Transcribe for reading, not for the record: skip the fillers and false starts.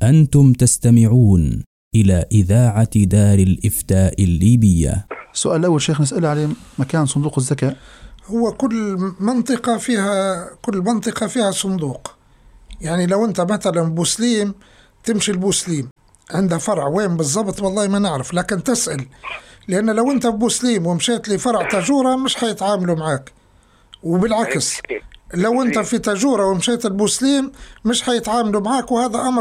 أنتم تستمعون إلى إذاعة دار الإفتاء الليبية. السؤال الأول شيخ نسأل عليه مكان صندوق الزكاة. هو كل منطقة فيها صندوق. يعني لو أنت مثلا بوسليم تمشي البوسليم عنده فرع وين بالضبط والله ما نعرف، لكن تسأل، لأن لو أنت بوسليم ومشيت لفرع تجورة مش هيتعاملوا معك، وبالعكس لو أنت في تجورة ومشيت البوسليم مش هيتعاملوا معك، وهذا أمر